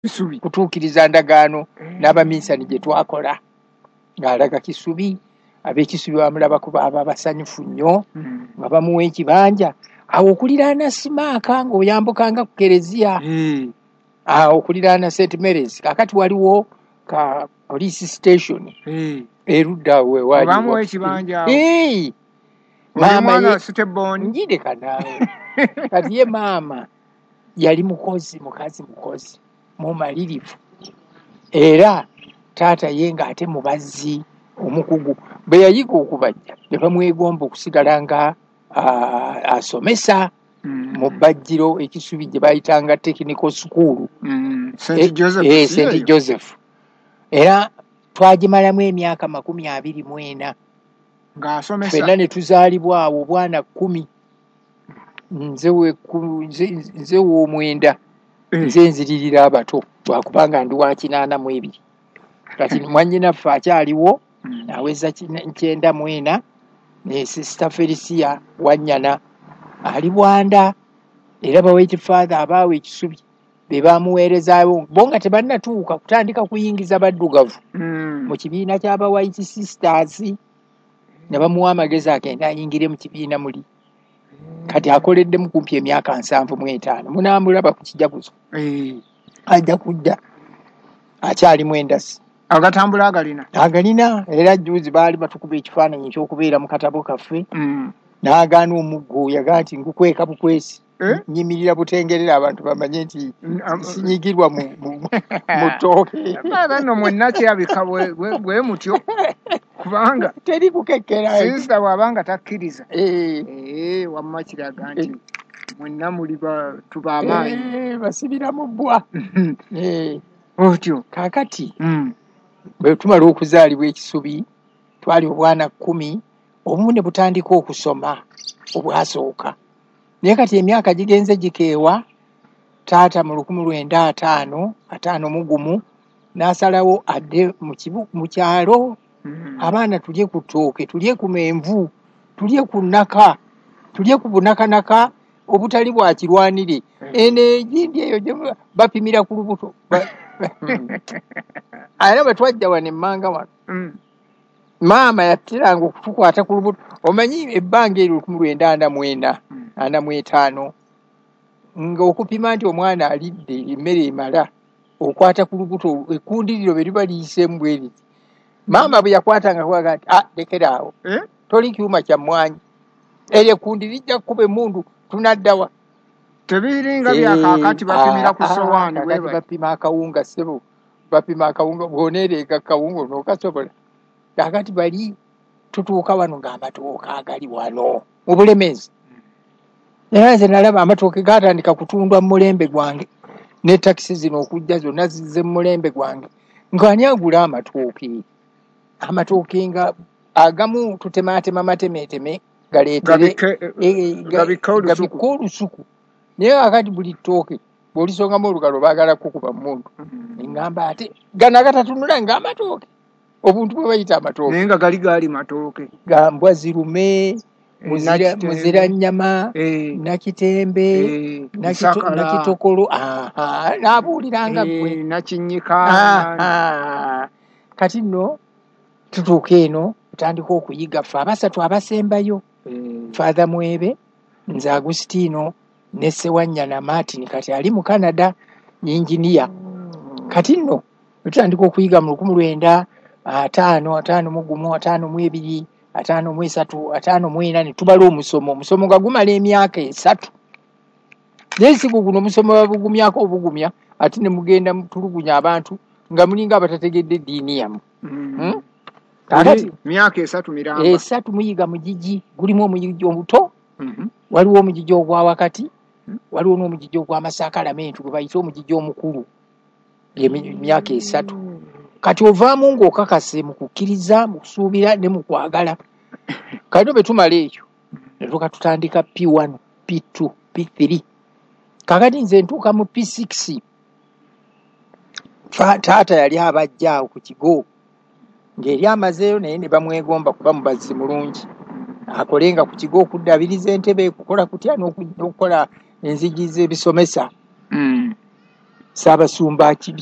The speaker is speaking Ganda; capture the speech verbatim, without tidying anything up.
Kisubi kutuukiriza ndagaano n'abaminsani gye twakola ng'alaga Kisubi ab'Ekisubi bamulaba kuba aba basanyufu nnyo nga bamuwa ekibanja awo okuliraana Simaaka ng'oyambukanga ku Kereziya awo okuliraana Saint Mary's kakati waliwo ka police station erudda we wali bamuwa ekibanja awo mama Stebon njide kanaawe kati ye maama yali mukozi mukazi mukozi mumalirivu era taata ye ng'ate mubazzi omukugu bwe yayiga okubajja ne bamwegomba okusigala nga asomesa mu bbajjiro Ekisubi gye bayitanga technical school Saint Joseph Saint Joseph era twagimalamu emyaka makumi abiri mu ena ng'asomesa ffenna ne tuzaalibwa awo bwana kkumi nze w'omwenda nze nziririra abato lwakubanga ndi wa kinaana mu ebiri kati mwannyinaffe akyaliwo aweza nkyenda mu ena ne sisita Felisia Wannyana ali Bwanda era bawait father abaawe Ekisubi be bamuweerezaayo bo nga tebannatuuka kutandika kuyingiza baddugavu mu kibiina ky'aba White Sisters ne bamuwa amagezi agenda ayingire mu kibiina muli kati akoleddemu kumpi emyaka nsanvu mu etaano munaamulaba ku kijaguzo ajja kudda akyali mu endasi agatambula agalina agalina era juzi baali batukuba ekifaananyi ekyokubeera mu katabo kaffe n'agaana omuggo yagaa nti ngukweka bukwesi nyimirira butengerera abantu bamanye nti sinyigirwa mu ttooke no mwenna kyabika bwe mutyo kubanga teri kukekkera sisita bw'abanga takkiriza wamma kiraga nti mwenna muli tuba amaanyi basibira mu bbwa otyo kaakati bwe tumala okuzaalibwa Ekisubi twali obwana kkumi obumu ne butandika okusoma obwasooka naye kati emyaka gigenze gikeewa taata mu lukumi lwenda ataano ataano mu gumu n'asalawo adde mu kyalo abaana tulye ku ttooke tulye ku menvu tulye ku nnaka tulye ku bunakanaka obutali bwa kirwanire eno egindi eyo gye bapimira ku lubuto era bwe twajja wano emmanga wano maama yattiranga okutukwata ku lubuto omanyi ebbanga eri lukumi lwenda ana mu ena ana mu etaano ng'okupima nti omwana alidde emmere emala okwata ku lubuto ekkundiriro bwe liba liyiseemu bwe riti maama bwe yakwatanga kwaga nti ah lekeraawo toli kyuma kya mmwanyi eryo ekkundi lijja kkuba emmundu tunaddawa tebiringa byakaakati bapimira ku sowaani kakati bapima akawunga ssebo bapima akawunga bw'oneereega akawunga onookasobola kakati bali tutuuka wano ng'amatooke agali wano mu Bulemeezi era nze nalaba amatooke gaatandika kutundwa mu mulembe gwange ne takisi zino okujja zonna zizze mu mulembe gwange ng'ani agula amatooke amatooke nga agamu tutemaatema matemeeteme galeetere gabikka olusuku naye akati buli ttooke bw'olisongamu olugalo baagala kukuba mundu eŋŋamba ate gano agatatunula ng'amatooke obuntu bwe bayita amatooke naye nga gali gaali matooke ga mbwa zirume muzira nnyama nakitembe nakitokolo n'abuuliranga gwe nakinyika kati nno tutuuka eno tutandika okuyiga ffe abasatu abasembayo Father Mwebe nze Agustino ne Ssewannyana Martin kati ali mu Canada yinginiya kati nno tutandika okuyiga mu lukumi lwenda ataano ataano mu gumu ataano mu ebiri ataano mu esatu ataano mu ena ne tubala omusomo omusomo nga gumala emyaka esatu naye si guno omusomo babugumyako obugumya ate ne mugenda mutulugunya abantu nga mulinga abatategedde eddiini yamu myaka esatu miramba esatu muyiga mugigi gulimu omugigi omuto waliwo omugigi ogwa wakati waliwo n'omugigi ogw'amasaakalamentu gwe bayita omugigi omukulu emyaka esatu kati ovaamu ng'okakase mu kukkiriza mu kusuubira ne mu kwagala kati no bwe tumala ekyo ne tuka tutandika P one P two P three kakati nze ntuuka mu P six taata yali abajja awo ku kigo ng'eri amazeeyo naye ne bamwegomba kuba mubazzi mulungi akolenga ku kigo okuddabiriza entebe kukola kutya n'okukola enzigi z'ebisomesa Ssaabasumba